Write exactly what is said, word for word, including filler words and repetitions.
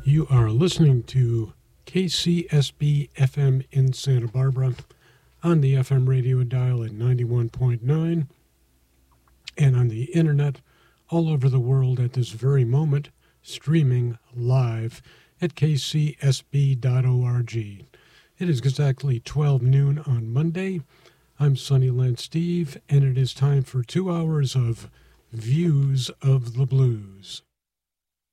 You are listening to K C S B F M in Santa Barbara on the F M radio dial at ninety-one point nine and on the internet all over the world at this very moment, streaming live at k c s b dot org. It is exactly twelve noon on Monday. I'm Sunnyland Steve, and it is time for two hours of Views of the Blues.